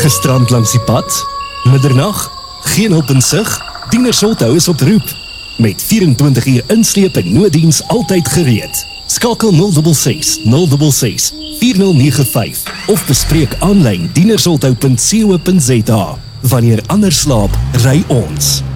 Gestrand langs die pad? Middernag? Geen hulp in sig? Dienersholthou is op roep. Met 24 uur insleep en nooddiens altyd gereed. Skakel 066 066 4095 of bespreek aanlyn dienersholthou.co.za. Wanneer ander slaap, ry ons.